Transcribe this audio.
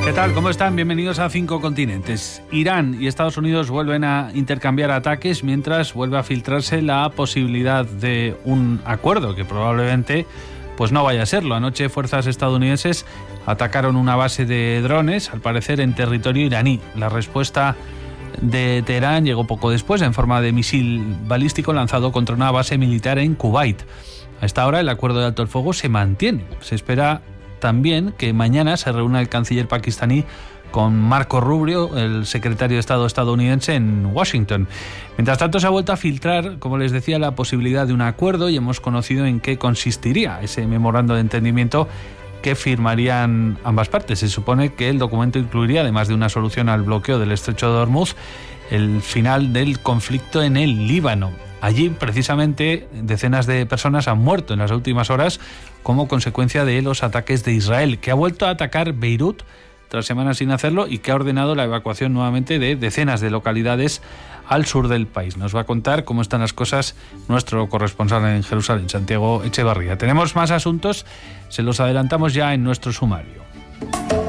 ¿Qué tal? ¿Cómo están? Bienvenidos a 5 Continentes. Irán y Estados Unidos vuelven a intercambiar ataques mientras vuelve a filtrarse la posibilidad de un acuerdo que probablemente pues no vaya a serlo. Anoche fuerzas estadounidenses atacaron una base de drones, al parecer en territorio iraní. La respuesta de Teherán llegó poco después en forma de misil balístico lanzado contra una base militar en Kuwait. A esta hora el acuerdo de alto el fuego se mantiene. Se espera también que mañana se reúna el canciller pakistaní con Marco Rubio, el secretario de Estado estadounidense, en Washington. Mientras tanto, se ha vuelto a filtrar, como les decía, la posibilidad de un acuerdo y hemos conocido en qué consistiría ese memorando de entendimiento que firmarían ambas partes. Se supone que el documento incluiría, además de una solución al bloqueo del estrecho de Hormuz, el final del conflicto en el Líbano. Allí, precisamente, decenas de personas han muerto en las últimas horas como consecuencia de los ataques de Israel, que ha vuelto a atacar Beirut tras semanas sin hacerlo y que ha ordenado la evacuación nuevamente de decenas de localidades al sur del país. Nos va a contar cómo están las cosas nuestro corresponsal en Jerusalén, Santiago Echevarría. Tenemos más asuntos, se los adelantamos ya en nuestro sumario.